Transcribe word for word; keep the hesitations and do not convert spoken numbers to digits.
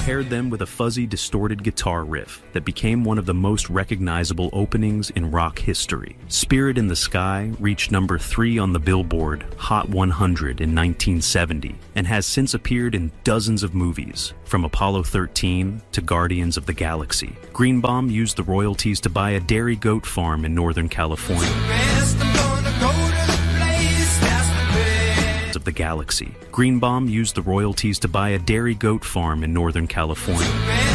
paired them with a fuzzy, distorted guitar riff that became one of the most recognizable openings in rock history. Spirit in the Sky reached number three on the Billboard Hot one hundred in nineteen seventy and has since appeared in dozens of movies, from Apollo thirteen to Guardians of the Galaxy. Greenbaum used the royalties to buy a dairy goat farm in Northern California. Of the Galaxy. Greenbaum used the royalties to buy a dairy goat farm in Northern California.